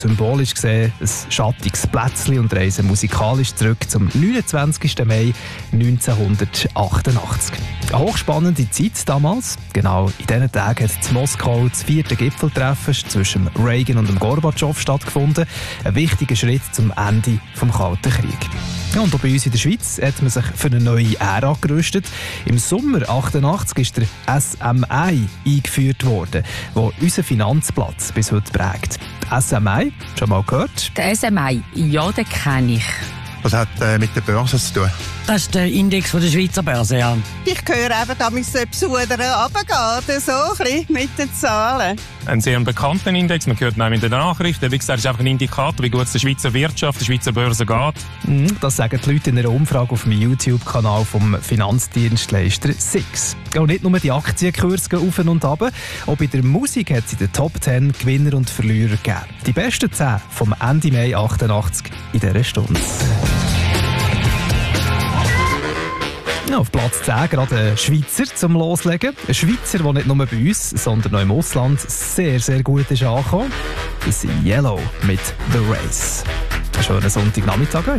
Symbolisch gesehen ein schattiges Plätzchen und reisen musikalisch zurück zum 29. Mai 1988. Eine hochspannende Zeit damals. Genau in diesen Tagen hat in Moskau das 4. Gipfeltreffen zwischen Reagan und Gorbatschow stattgefunden. Ein wichtiger Schritt zum Ende des Kalten Krieges. Ja, und auch bei uns in der Schweiz hat man sich für eine neue Ära gerüstet. Im Sommer 88 ist der SMI eingeführt worden, der unseren Finanzplatz bis heute prägt. SMI, schon mal gehört? Der SMI, ja, den kenne ich. Was hat mit der Börse zu tun? Das ist der Index der Schweizer Börse, ja. Ich höre eben, da müssen Besudern runtergehen, so ein bisschen mit den Zahlen. Ein sehr bekannter Index, man hört ihn in den Nachrichten. Wie gesagt, ist einfach ein Indikator, wie gut es der Schweizer Wirtschaft, der Schweizer Börse geht. Das sagen die Leute in einer Umfrage auf dem YouTube-Kanal vom Finanzdienstleister SIX. Und nicht nur die Aktienkurse gehen auf und ab, auch bei der Musik hat es in den Top 10 Gewinner und Verlierer gegeben. Die besten 10 vom Ende Mai 88 in dieser Stunde. Ja, auf Platz 10 gerade ein Schweizer zum Loslegen. Ein Schweizer, der nicht nur bei uns, sondern auch im Ausland sehr, sehr gut ist angekommen. Das ist Yellow mit «The Race». Einen schönen Sonntagnachmittag euch.